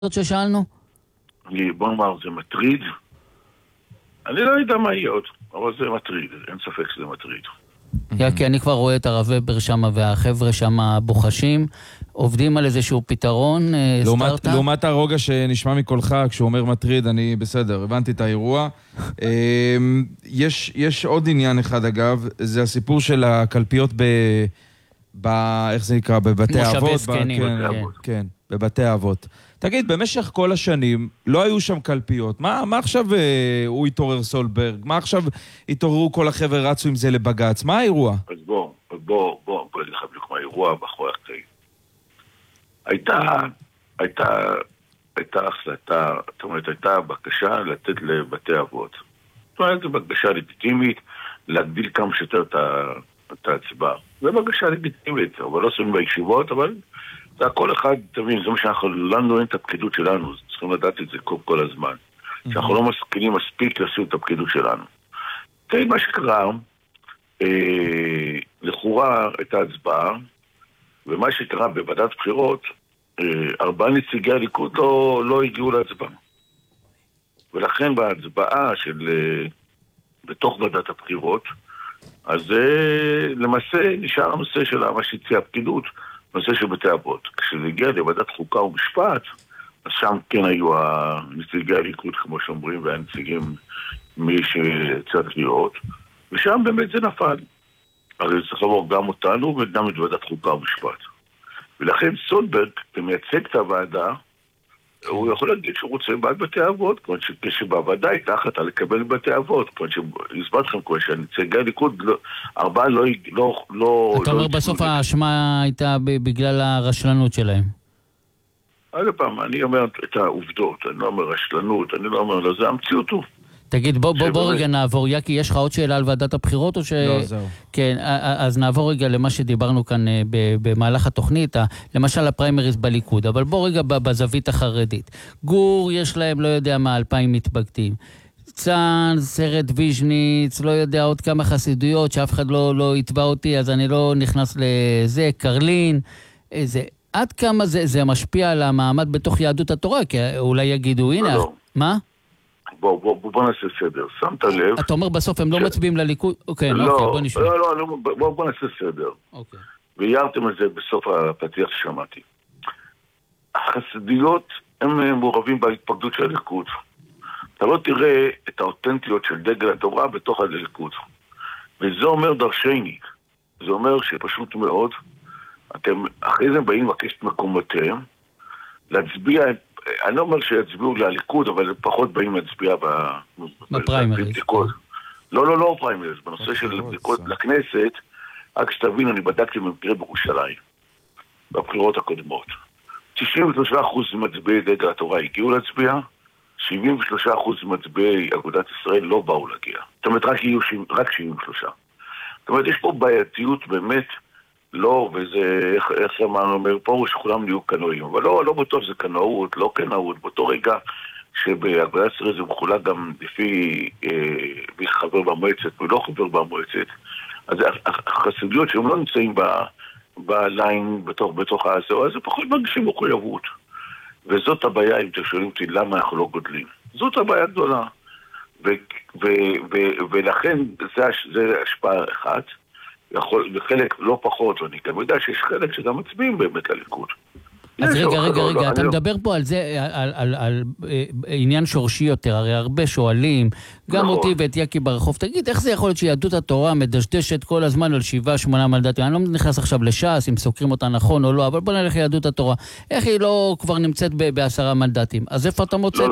ששאלנו? בוא נאמר, זה מטריד. אני לא יודע מה יהיה עוד, אבל זה מטריד, אין ספק שזה מטריד. כי אני כבר רואה את הרב ובר שם והחבר'ה שם בוחשים, עובדים על איזשהו פתרון, סטארט-אפ. לעומת הרוגע שנשמע מקולך כשהוא אומר מטריד, אני בסדר, הבנתי את האירוע. יש עוד עניין אחד אגב, זה הסיפור של הקלפיות איך זה נקרא? בבתי אבות. מושבי זקנים. כן, בבתי אבות. תגיד, במשך כל השנים לא היו שם קלפיות. מה עכשיו הוא התעורר סולברג? מה עכשיו התעוררו כל החבר רצו עם זה לבגץ? מה האירוע? אז בוא נגיד לך בדיוק מה האירוע בחורך קטעים. הייתה החלטה, זאת אומרת, הייתה בקשה לתת לבתי אבות. זאת אומרת, זו בקשה לגיטימית, להגדיל כמה שיותר את ההצבעה. זו בקשה לגיטימית, אבל לא עושים בישיבות, אבל זה הכל אחד, תבין, זה מה לנו אין את הפקידות שלנו, צריכים לדעת את זה כל הזמן. שאנחנו לא משכילים מספיק לשים את הפקידות שלנו. תראי מה שקרה, לכאורה את ההצבעה, ומה שקרה בוועדת בחירות, 4 נציגי הליכוד לא הגיעו להצבעה. ולכן בהצבעה בתוך ועדת הבחירות, אז למעשה נשאר הנושא של מה שהציע הפקידות, נושא של בתי אבות. כשזה הגיע לוועדת חוקה ומשפט, אז שם כן היו הנציגי הליכוד, כמו שאומרים, והנציגים מי שצריך להיות, ושם באמת זה נפל. אז צריך לעבור גם אותנו וגם את ועדת חוקה ומשפט. ולכן סולברג, כמייצג את הוועדה, הוא יכול להגיד שהוא רוצה בעד בתי אבות, כמו שבוועדה הייתה החלטה לקבל בתי אבות, כמו שהסברתי לכם כבר שהנציגי הליכוד 4 לא... אתה אומר בסוף האשמה הייתה בגלל הרשלנות שלהם. עוד פעם, אני אומר את העובדות, אני לא אומר רשלנות, אני לא אומר לא, זה המציאות הוא. תגיד, בוא רגע נעבור, יקי, יש לך עוד שאלה על ועדת הבחירות או ש... לא, זהו. כן, אז נעבור רגע למה שדיברנו כאן במהלך התוכנית, למשל הפריימריז בליכוד, אבל בוא רגע בזווית החרדית. גור, יש להם, לא יודע מה, 2,000 מתפקדים. צאן, סרט ויז'ניץ, לא יודע, עוד כמה חסידויות שאף אחד לא יתבע אותי, אז אני לא נכנס לזה, קרלין, עד כמה זה משפיע על המעמד בתוך יהדות התורה? כי אולי יגידו, הנה, מה? בוא נעשה סדר, שמת לב... אתה אומר בסוף הם לא מצביעים לליכוד? אוקיי, בוא נשמע. לא, בוא נעשה סדר. והערתם על זה בסוף הפתיח ששמעתי. החסידויות הם מעורבים בהתפקדות של הליכוד. אתה לא תראה את האותנטיות של דגל התורה בתוך הליכוד. וזה אומר דרשני. זה אומר שפשוט מאוד, אתם אחרי זה באים לבקש את מקומותיהם, להצביע... אני לא אומר שיצביעו לליכוד, אבל פחות באים להצביע בפריימריז. לא פריימריז, בנושא של בדיקות לכנסת, רק שתבין, אני בדקתי במקרה בירושלים, בבחירות הקודמות. 93% מצביעי דגל התורה הגיעו להצביע, 73% מצביעי אגודת ישראל לא באו להגיע. זאת אומרת, רק 73. זאת אומרת, יש פה בעייתיות באמת, לא, וזה, איך אמרנו, אומר פה שכולם נהיו קנועים, אבל לא בטוח זה קנאות, לא קנאות, באותו רגע שבאגודת ישראל זה מחולק גם לפי מי חבר במועצת ולא חבר במועצת, אז החסידויות שהם לא נמצאים בליין בתוך העשרה, אז זה פחות מרגישים מחויבות. וזאת הבעיה, אם תשאלים אותי למה אנחנו לא גודלים. זאת הבעיה גדולה. ולכן זה השפעה אחת, וחלק לא פחות, ואני גם יודע שיש חלק שגם מצביעים באמת לליכוד. אז רגע, אתה מדבר פה על זה, על עניין שורשי יותר, הרי הרבה שואלים, גם אותי ואת יקי ברחוב, תגיד, איך זה יכול להיות שיהדות התורה מדשדשת כל הזמן על 7-8 מנדטים? אני לא נכנס עכשיו לש"ס, אם סוקרים אותה נכון או לא, אבל בוא נלך ליהדות התורה. איך היא לא כבר נמצאת ב10 מנדטים? אז איפה אתה מוצא?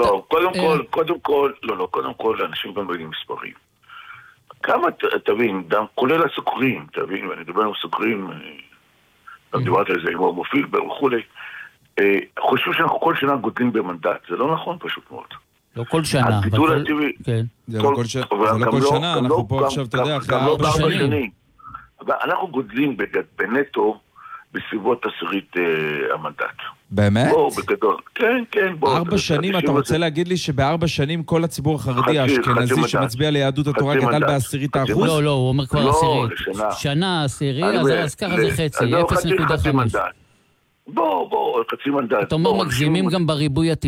קודם כל, אנשים גם באים מספרים. כמה, תבין, כולל הסוקרים, תבין, ואני מדבר עם סוקרים, גם דיברתי על זה עם מופיל וכולי, חושבים שאנחנו כל שנה גודלים במנדט, זה לא נכון פשוט מאוד. לא כל שנה, אבל... זה לא כל שנה, אנחנו פה עכשיו, אתה יודע, אחרי 4 שנים. אנחנו גודלים בנטו בסביבות 10 המנדט. באמת? בואו, בגדול. כן. 4 שנים, אתה רוצה להגיד לי שב4 שנים כל הציבור החרדי האשכנזי שמצביע ליהדות התורה גדל ב10%? לא, הוא אומר כבר 10. שנה 10, אז ככה זה חצי, 0.5. בוא, חצי מנדט. אתה אומר, מגזימים גם בריבוי הטבעי.